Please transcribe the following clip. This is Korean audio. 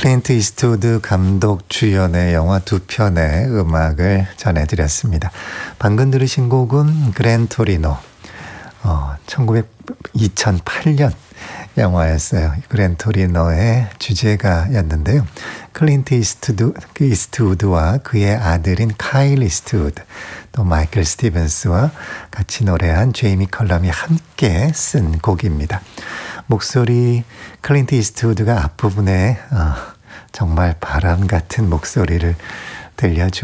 클린트 이스트우드 감독 주연의 영화 두 편의 음악을 전해드렸습니다. 방금 들으신 곡은 그랜토리노, 2008년 영화였어요. 그랜토리노의 주제가였는데요. 클린트 이스트우드와 그의 아들인 카일 이스트우드, 또 마이클 스티븐스와 같이 노래한 제이미 컬럼이 함께 쓴 곡입니다. 목소리 클린트 이스트우드가 앞부분에 정말 바람 같은 목소리를 들려주